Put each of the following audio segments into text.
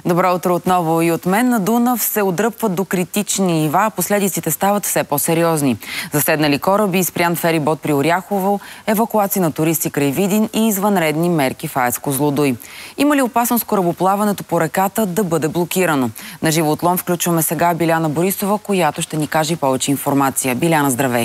Добро утро отново и от мен. На Дунав се отдръпват до критични нива, а последиците стават все по-сериозни. Заседнали кораби, спрян ферибот при Оряхово, евакуации на туристи край Видин и извънредни мерки в АЕЦ Козлодуй. Има ли опасност корабоплаването по реката да бъде блокирано? На живо отлом включваме сега Биляна Борисова, която ще ни каже повече информация. Биляна, здравей!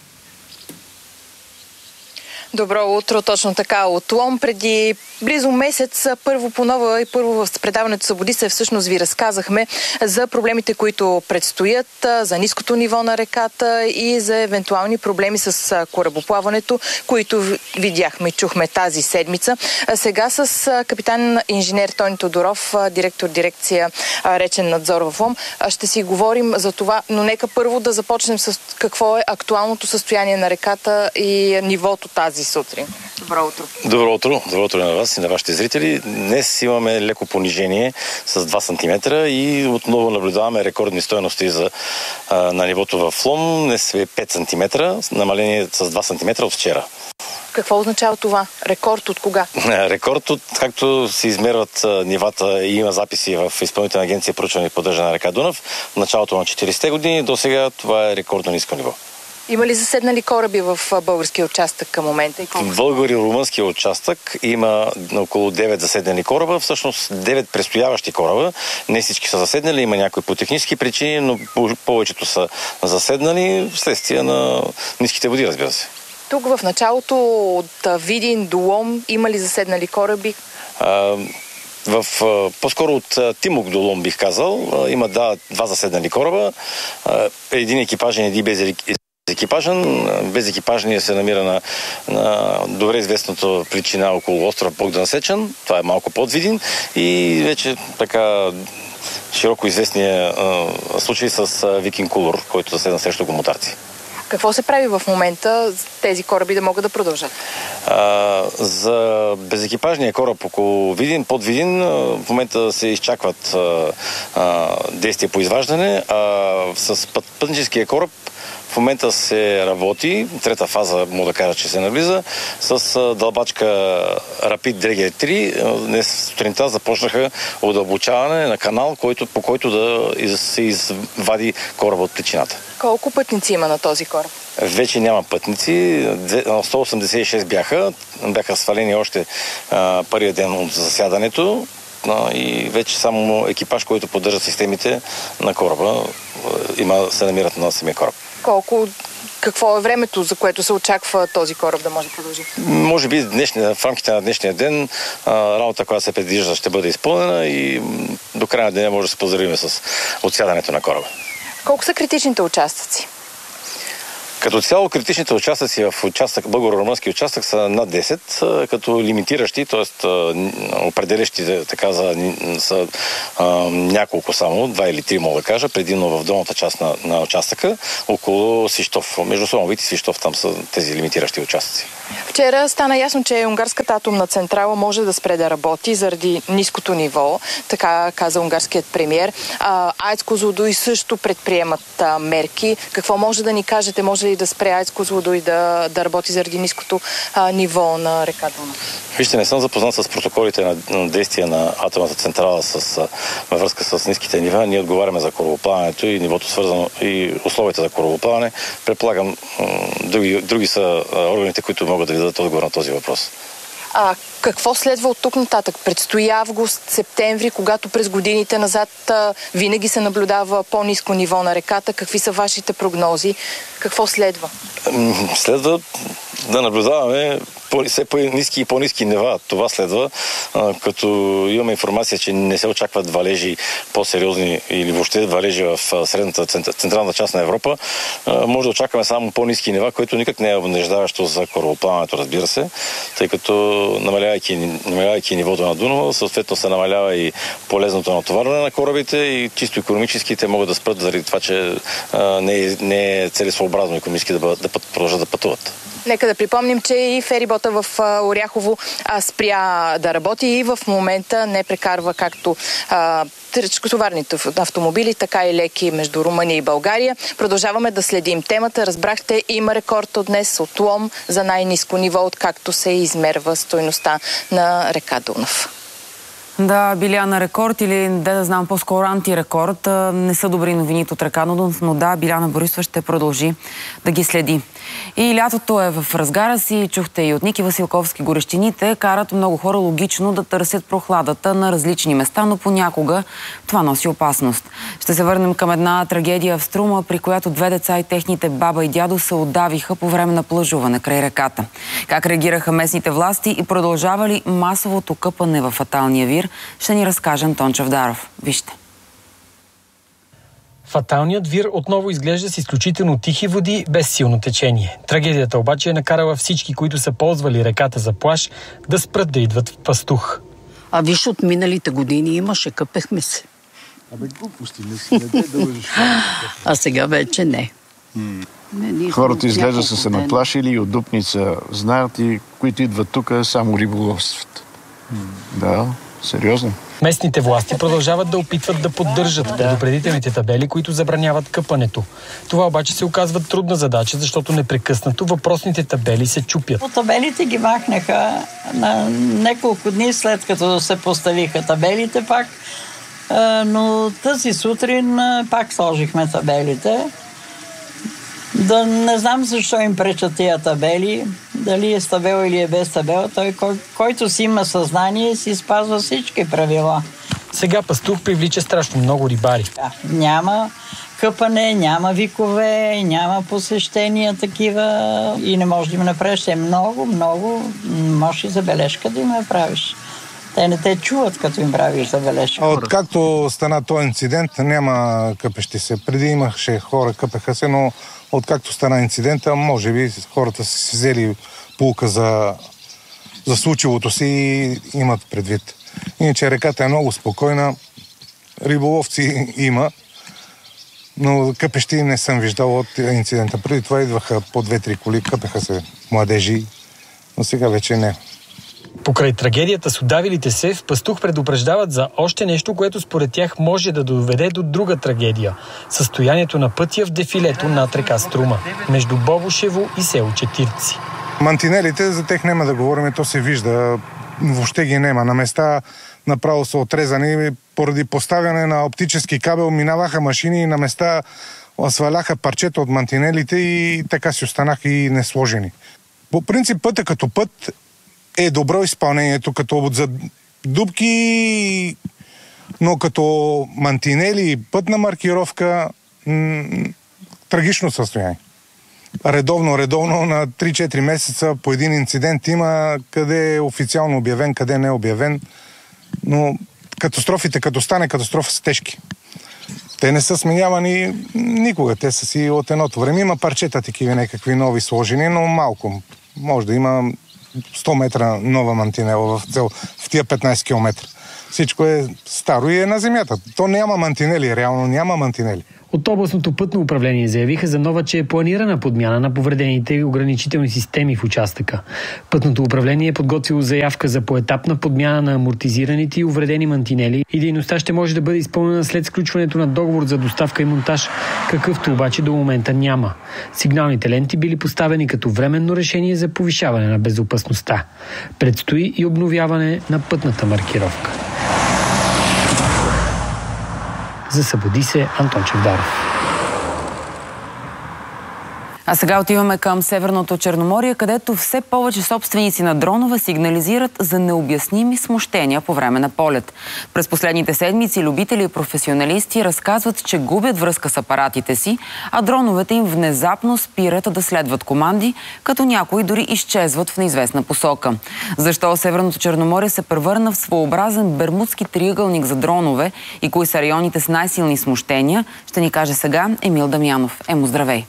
Добро утро, точно така. Отлом преди близо месец първо по нова и първо в предаването Събуди се всъщност ви разказахме за проблемите, които предстоят, за ниското ниво на реката и за евентуални проблеми с корабоплаването, които видяхме и чухме тази седмица. Сега с капитан инженер Тони Тодоров, директор дирекция речен надзор в ЛОМ, ще си говорим за това, но нека първо да започнем с какво е актуалното състояние на реката и нивото тази сутрин. Добро утро. Добро утро. Добро утро на вас и на вашите зрители. Днес имаме леко понижение с 2 см и отново наблюдаваме рекордни стойности на нивото в Лом. Днес е 5 см, намаление с 2 см от вчера. Какво означава това? Рекорд от кога? Рекорд от, както се измерват нивата и има записи в Изпълнителна агенция проучване и поддържане на река Дунав, в началото на 40-те години до сега това е рекордно ниско ниво. Има ли заседнали кораби в българския участък към момента? В българо-румънския участък има около 9 заседнали кораба, всъщност 9 престояващи кораба. Не всички са заседнали, има някои по технически причини, но повечето са заседнали вследствие на ниските води, разбира се. Тук в началото от Видин до Лом има ли заседнали кораби? По-скоро от Тимок до Лом бих казал. Има два заседнали кораба. Един екипажен, един без екипажен. Безекипажният се намира на добре известната причина около остров Богдан Сечен. Това е малко под Видин. И вече така широко известния случай с Викинг Кулор, който заседна срещу гомотарци. Какво се прави в момента тези кораби да могат да продължат? За безекипажния кораб около Видин, под Видин, в момента се изчакват действия по изваждане. С пътническия кораб в момента се работи, трета фаза, мога да кажа, че се навлиза, с дълбачка Rapid Dredger 3. Днес сутринта започнаха удълбочаване на канал, по който да се извади кораба от плечината. Колко пътници има на този кораб? Вече няма пътници. 186 бяха свалени още първия ден от засядането. И вече само екипаж, който поддържа системите на кораба, се намират на самия кораб. Какво е времето, за което се очаква този кораб да може да продължи? Може би в рамките на днешния ден работа, която се предвижда, ще бъде изпълнена и до края на деня може да се поздравим с отсядането на кораба. Колко са критичните участъци? Като цяло критичните участъци в българо-румънски участък са над 10, като лимитиращи, т.е. определящи са няколко само, 2 или 3 мога да кажа, предимно в долната част на участъка, около Свищов. Между Слоновит и Свищов там са тези лимитиращи участъци. Вчера стана ясно, че унгарската атомна централа може да спре да работи заради ниското ниво, така каза унгарският премиер. АЕЦ Козлодуй също предприемат мерки. Какво може да ни кажете? Може ли да спре АЕЦ Козлодуй да работи заради ниското ниво на река Дунав? Вижте, не съм запознат с протоколите на действия на атомната централа във връзка с ниските нива. Ние отговаряме за корабоплаването и нивото свързано и условията за корабоплаване. Предполагам, други са органите, които могат да ви дадат отговор на този въпрос. Какво следва от тук нататък? Предстои август, септември, когато през годините назад винаги се наблюдава по-ниско ниво на реката. Какви са вашите прогнози? Какво следва? Следва да наблюдаваме все по-ниски и по-ниски нива. Това следва, като имаме информация, че не се очакват валежи по-сериозни или въобще валежи в средната централна част на Европа. Може да очакваме само по-ниски нива, което никак не е обнадеждаващо за корабоплаването, разбира се, тъй като намалявайки нивото на Дунава, съответно се намалява и полезното натоварване на корабите и чисто икономически те могат да спрат заради това, че не е целесообразно икономически да продължат да пътуват. Нека да припомним, че и ферибота в Оряхово спря да работи и в момента не прекарва както тежкотоварните автомобили, така и леки между Румъния и България. Продължаваме да следим темата. Разбрахте, има рекорд от днес от Лом за най-ниско ниво, откакто се измерва стойността на река Дунав. Да, Биляна рекорд или да знам по-скоро антирекорд. Не са добри новините от река Дунав, но да, Биляна Борисова ще продължи да ги следи. И лятото е в разгара си. Чухте и от Ники Василковски, горещините карат много хора логично да търсят прохладата на различни места, но понякога това носи опасност. Ще се върнем към една трагедия в Струма, при която 2 деца и техните баба и дядо се отдавиха по време на плажуване край реката. Как реагираха местните власти и продължава ли масовото къпане в фаталния вир, ще ни разкаже Антон Чавдаров. Вижте. Фаталният вир отново изглежда с изключително тихи води, без силно течение. Трагедията обаче е накарала всички, които са ползвали реката за плаж, да спрат да идват в Пастух. А виж, от миналите години имаше, къпехме се. Глупости, не дай да лъжиш. А сега вече не. Хората изглежда са се наплашили и от Дупница знаят, и които идват тук само риболовстват. Да, сериозно. Местните власти продължават да опитват да поддържат предупредителните табели, които забраняват къпането. Това обаче се оказва трудна задача, защото непрекъснато въпросните табели се чупят. Табелите ги махнаха на няколко дни след като се поставиха табелите пак, но тази сутрин пак сложихме табелите. Да не знам защо им пречат тия табели, дали е с табел или е без табел. Той, който си има съзнание, си спазва всички правила. Сега Пастух привлича страшно много рибари. Да, няма къпане, няма викове, няма посещения такива и не можеш да им направиш. Много, можеш и забележка да им направиш. Те не те чуват, като им правиш забележка. Откакто стана този инцидент, няма къпещи се. Преди имаше хора, къпеха се, но откакто стана инцидента, може би хората са си взели поука за случилото си и имат предвид. Иначе реката е много спокойна, риболовци има, но къпещи не съм виждал от инцидента. Преди това идваха по 2-3 коли, къпеха се младежи, но сега вече не. Покрай трагедията с удавилите се, в Пастух предупреждават за още нещо, което според тях може да доведе до друга трагедия – състоянието на пътя в дефилето над река Струма, между Бобошево и село Четирци. Мантинелите, за тях няма да говорим, то се вижда, въобще ги няма. На места направо са отрезани, поради поставяне на оптически кабел минаваха машини и на места сваляха парчета от мантинелите и така си останаха и несложени. По принцип пътя като път е добро изпълнението, като за дупки, но като мантинели и пътна маркировка трагично състояние. Редовно на 3-4 месеца по един инцидент има, къде е официално обявен, къде не е обявен, но катастрофите, като стане катастрофа, са тежки. Те не са сменявани никога, те са си от едното време. Има парчета такива някакви нови сложени, но малко. Може да има 100 метра нова мантинела в тия 15 км. Всичко е старо и е на земята. То няма мантинели, реално няма мантинели. От областното пътно управление заявиха за нова, че е планирана подмяна на повредените ограничителни системи в участъка. Пътното управление е подготвило заявка за поетапна подмяна на амортизираните и увредени мантинели и дейността ще може да бъде изпълнена след сключването на договор за доставка и монтаж, какъвто обаче до момента няма. Сигналните ленти били поставени като временно решение за повишаване на безопасността. Предстои и обновяване на пътната маркировка. За Събуди се, Антон Чавдаров. А сега отиваме към Северното Черноморие, където все повече собственици на дронове сигнализират за необясними смущения по време на полет. През последните седмици любители и професионалисти разказват, че губят връзка с апаратите си, а дроновете им внезапно спират да следват команди, като някои дори изчезват в неизвестна посока. Защо Северното Черноморие се превърна в своеобразен бермудски триъгълник за дронове и кои са районите с най-силни смущения, ще ни каже сега Емил Дамянов. Емо, здравей!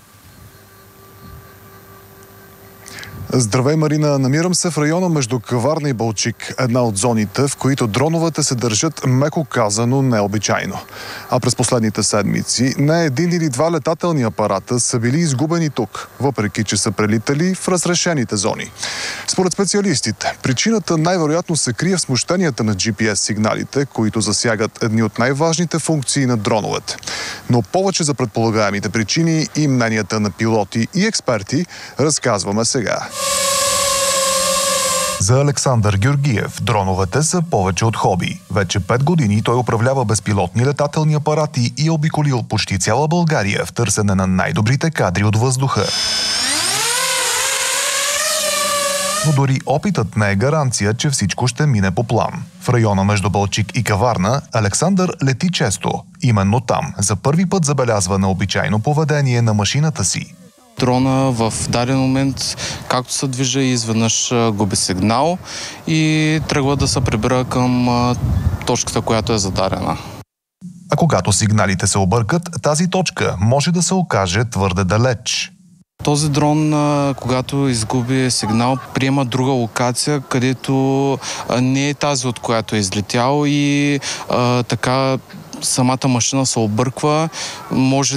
Здравей, Марина! Намирам се в района между Каварна и Балчик, една от зоните, в които дроновете се държат, меко казано, необичайно. А през последните седмици не един или два летателни апарата са били изгубени тук, въпреки че са прелитали в разрешените зони. Според специалистите, причината най-вероятно се крие в смущенията на GPS сигналите, които засягат едни от най-важните функции на дроновете. Но повече за предполагаемите причини и мненията на пилоти и експерти разказваме сега. За Александър Георгиев дроновете са повече от хоби. Вече 5 години той управлява безпилотни летателни апарати и е обиколил почти цяла България в търсене на най-добрите кадри от въздуха. Но дори опитът не е гаранция, че всичко ще мине по план. В района между Балчик и Каварна Александър лети често. Именно там за първи път забелязва необичайно поведение на машината си. Дрона в даден момент, както се движа, изведнъж губи сигнал и тръгва да се прибира към точката, която е зададена. А когато сигналите се объркат, тази точка може да се окаже твърде далеч. Този дрон, когато изгуби сигнал, приема друга локация, където не е тази, от която е излетял и така самата машина се обърква. Може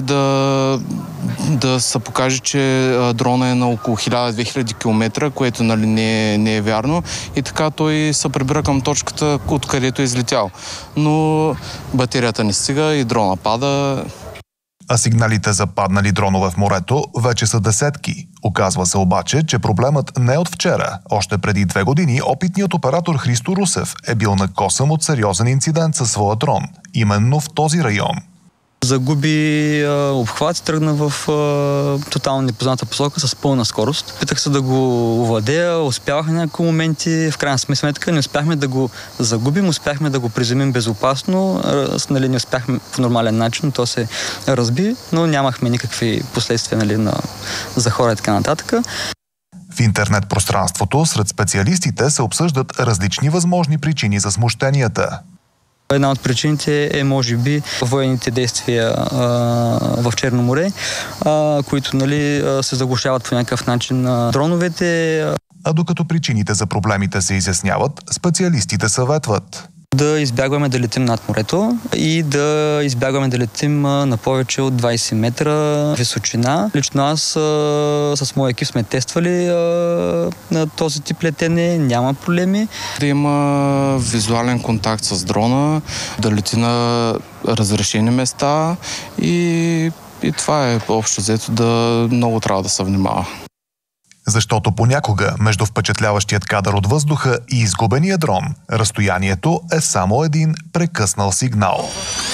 да се покаже, че дрона е на около 1000-2000 км, което нали, не е вярно. И така той се прибира към точката, откъдето е излетял. Но батерията не стига и дрона пада. А сигналите за паднали дронове в морето вече са десетки. Оказва се обаче, че проблемът не е от вчера. Още преди 2 години опитният оператор Христо Русев е бил накосъм от сериозен инцидент със своя дрон. Именно в този район. Загуби обхват и тръгна в тотално непозната посока с пълна скорост. Питах се да го овладея, успявах на някои моменти, в крайна сметка не успяхме да го загубим, успяхме да го приземим безопасно, нали, не успяхме по нормален начин, то се разби, но нямахме никакви последствия нали, за хора и така нататък. В интернет пространството сред специалистите се обсъждат различни възможни причини за смущенията. Една от причините е, може би, военните действия в Черно море, които нали, се заглушават по някакъв начин дроновете. А докато причините за проблемите се изясняват, специалистите съветват да избягваме да летим над морето и да избягваме да летим на повече от 20 метра височина. Лично аз с моя екип сме тествали на този тип летене, няма проблеми. Да има визуален контакт с дрона, да лети на разрешени места и това е общо взето, да много трябва да се внимава. Защото понякога между впечатляващият кадър от въздуха и изгубения дрон, разстоянието е само един прекъснал сигнал.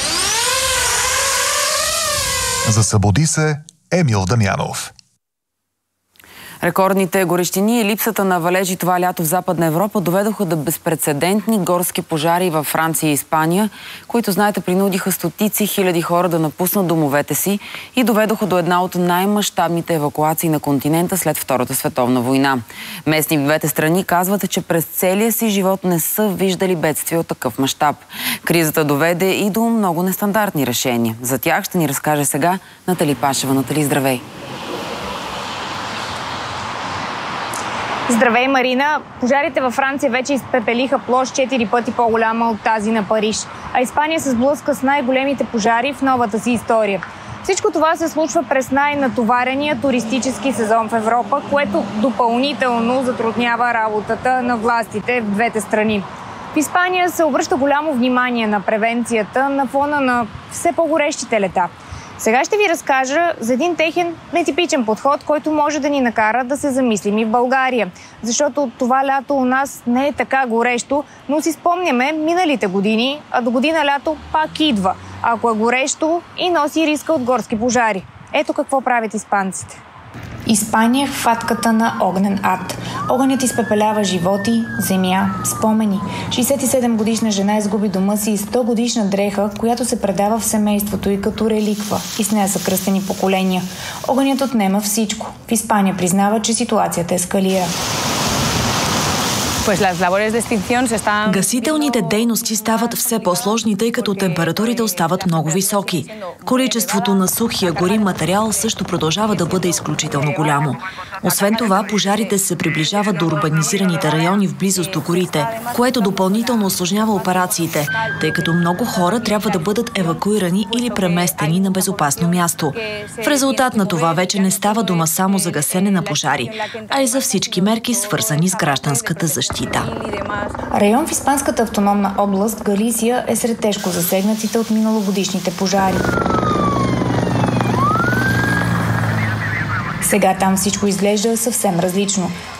Засъбуди се Емил Дамянов. Рекордните горещини и липсата на валежи това лято в Западна Европа доведоха до безпрецедентни горски пожари във Франция и Испания, които, знаете, принудиха стотици хиляди хора да напуснат домовете си и доведоха до една от най-мащабните евакуации на континента след Втората световна война. Местни в двете страни казват, че през целия си живот не са виждали бедствия от такъв мащаб. Кризата доведе и до много нестандартни решения. За тях ще ни разкаже сега Натали Пашева. Натали, здравей! Здравей, Марина! Пожарите във Франция вече изпепелиха площ 4 пъти по-голяма от тази на Париж, а Испания се сблъска с най-големите пожари в новата си история. Всичко това се случва през най-натоварения туристически сезон в Европа, което допълнително затруднява работата на властите в двете страни. В Испания се обръща голямо внимание на превенцията на фона на все по-горещите лета. Сега ще ви разкажа за един техен нетипичен подход, който може да ни накара да се замислим и в България. Защото това лято у нас не е така горещо, но си спомняме миналите години, а до година лято пак идва. Ако е горещо и носи риска от горски пожари. Ето какво правят испанците. Испания е в хватката на огнен ад. Огънят изпепелява животи, земя, спомени. 67-годишна жена изгуби дома си и 100-годишна дреха, която се предава в семейството и като реликва. И с нея са кръстени поколения. Огънят отнема всичко. В Испания признава, че ситуацията ескалира. Гасителните дейности стават все по-сложни, тъй като температурите остават много високи. Количеството на сухия горим материал също продължава да бъде изключително голямо. Освен това, пожарите се приближават до урбанизираните райони в близост до горите, което допълнително усложнява операциите, тъй като много хора трябва да бъдат евакуирани или преместени на безопасно място. В резултат на това вече не става дума само за гасене на пожари, а и за всички мерки, свързани с гражданската защита. Район в испанската автономна област Галисия е сред тежко засегнатите от миналогодишните пожари. Сега там всичко изглежда съвсем различно.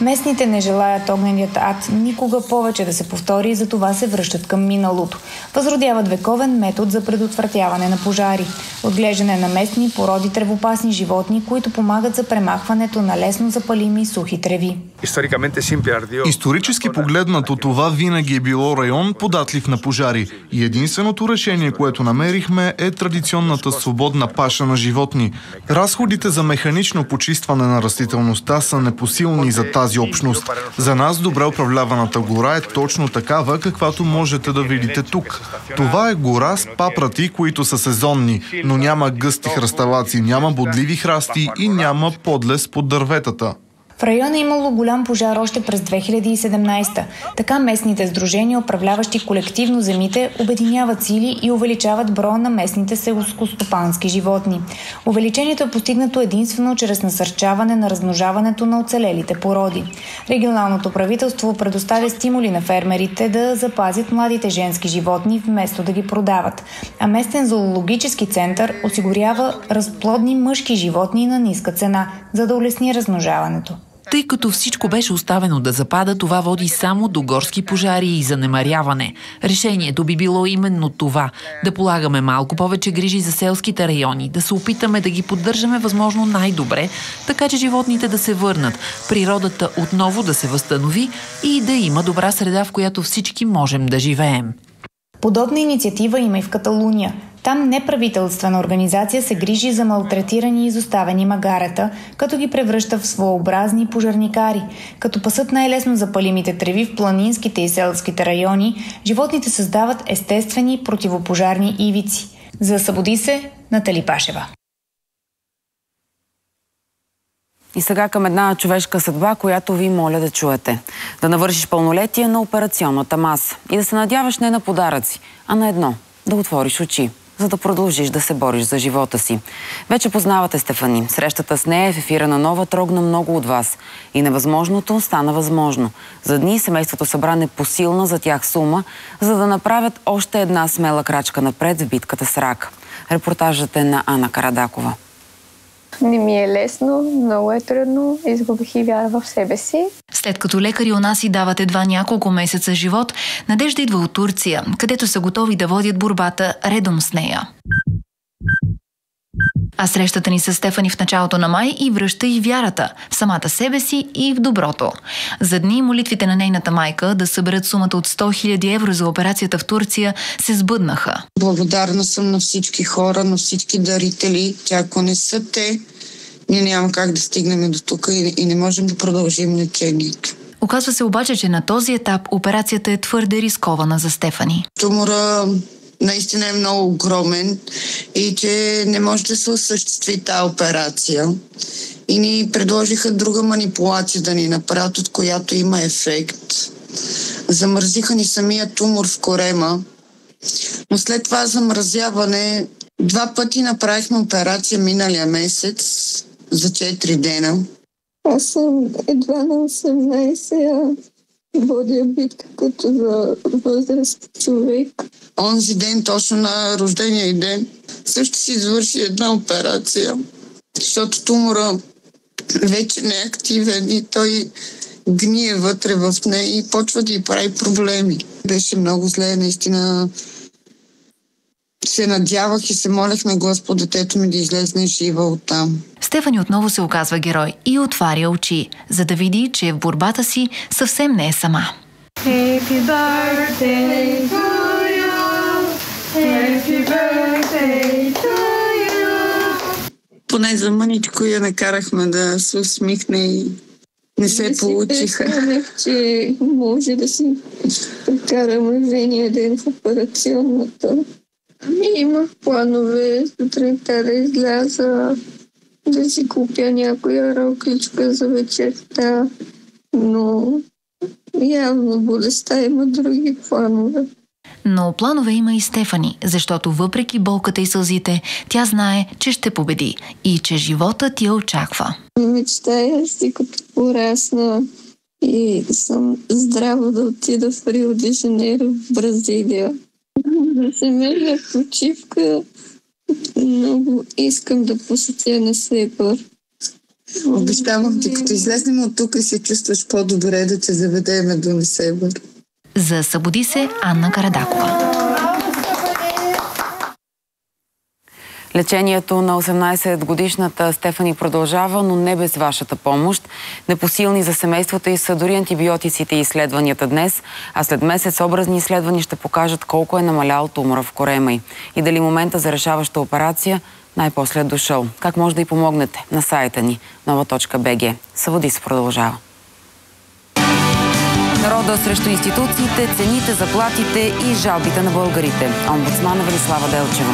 Местните не желаят огненият ад никога повече да се повтори и затова се връщат към миналото. Възродяват вековен метод за предотвратяване на пожари. Отглеждане на местни породи тревопасни животни, които помагат за премахването на лесно запалими сухи треви. Исторически погледнато, това винаги е било район податлив на пожари. И единственото решение, което намерихме, е традиционната свободна паша на животни. Разходите за механично почистване на растителността са непосилни за тази общност. За нас добре управляваната гора е точно такава, каквато можете да видите тук. Това е гора с папрати, които са сезонни, но няма гъсти хръсталаци, няма бодливи храсти и няма подлез под дърветата. В района е имало голям пожар още през 2017. Така местните сдружения, управляващи колективно земите, обединяват сили и увеличават броя на местните селскостопански животни. Увеличението е постигнато единствено чрез насърчаване на размножаването на оцелелите породи. Регионалното правителство предоставя стимули на фермерите да запазят младите женски животни вместо да ги продават. А местен зоологически център осигурява разплодни мъжки животни на ниска цена, за да улесни размножаването. Тъй като всичко беше оставено да запада, това води само до горски пожари и занемаряване. Решението би било именно това – да полагаме малко повече грижи за селските райони, да се опитаме да ги поддържаме възможно най-добре, така че животните да се върнат, природата отново да се възстанови и да има добра среда, в която всички можем да живеем. Подобна инициатива има и в Каталуния. Там неправителствена организация се грижи за малтретирани и изоставени магарета, като ги превръща в своеобразни пожарникари. Като пасат най-лесно запалимите треви в планинските и селските райони, животните създават естествени противопожарни ивици. За Събуди се, Натали Пашева. И сега към една човешка съдба, която ви моля да чуете. Да навършиш пълнолетие на операционната маса и да се надяваш не на подаръци, а на едно – да отвориш очи, за да продължиш да се бориш за живота си. Вече познавате Стефани. Срещата с нея в ефира на Нова трогна много от вас. И невъзможното стана възможно. За дни семейството събра непосилна за тях сума, за да направят още една смела крачка напред в битката с рак. Репортажът е на Ана Карадакова. Не ми е лесно, много е трудно, изгубих и вяра в себе си. След като лекари у нас си дават едва няколко месеца живот, Надежда идва от Турция, където са готови да водят борбата редом с нея. А срещата ни с Стефани в началото на май и връща и вярата в самата себе си и в доброто. За дни молитвите на нейната майка да съберат сумата от 100 000 евро за операцията в Турция се сбъднаха. Благодарна съм на всички хора, на всички дарители. Ако не са те, ние няма как да стигнем до тук и не можем да продължим лечението. Оказва се обаче, че на този етап операцията е твърде рискована за Стефани. Тумора наистина е много огромен и че не може да се осъществи тази операция. И ни предложиха друга манипулация да ни направят, от която има ефект. Замързиха ни самия тумор в корема, но след това замразяване 2 пъти направихме операция миналия месец за 4 дена. Аз съм едва на 18, водя битка като за възраст човек. Онзи ден, точно на рождения ден, също си извърши една операция, защото тумора вече не е активен и той гние вътре в нея и почва да й прави проблеми. Беше много зле, наистина. Се надявах и се молех на Господ детето ми да излезне жива оттам. Стефани отново се оказва герой и отваря очи, за да види, че в борбата си съвсем не е сама. Happy birthday to you. Happy birthday to you. Поне за мъничко я накарахме да се усмихне и не се получиха. Представях, че може да си прекарам рождения ден в операционната. Имах планове сутринта да изляза, да си купя някоя рокличка за вечерта, но явно болестта има други планове. Но планове има и Стефани, защото въпреки болката и сълзите, тя знае, че ще победи и че животът я очаква. Мечтая си като порасна и съм здрава да отида в Рио де Жанейро в Бразилия. За семейна почивка много искам да посетя на Сепър. Обещавам ти, като излезнем от тук и се чувстваш по-добре, да те заведеме до Несебър. За Събуди се, Анна Карадакова. Лечението на 18-годишната Стефани продължава, но не без вашата помощ. Непосилни за семейството и са дори антибиотиците и изследванията днес, а след месец образни изследвания ще покажат колко е намалял тумора в корема й. И дали момента за решаваща операция най-после е дошъл. Как може да й помогнете? На сайта ни nova.bg. Събуди се продължава. Народа срещу институциите, цените, заплатите и жалбите на българите. Омбудсмана Велислава Делчева.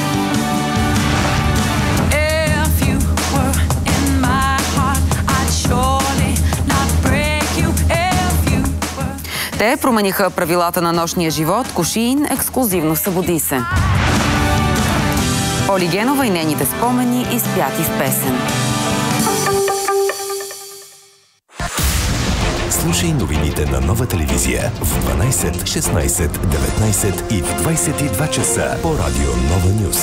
Те промениха правилата на нощния живот. Кошиин ексклузивно Събуди се. Оли Генова и нейните спомени изпяти в песен. Слушай новините на Нова телевизия в 12, 16, 19 и в 22 часа по радио Нова Нюз.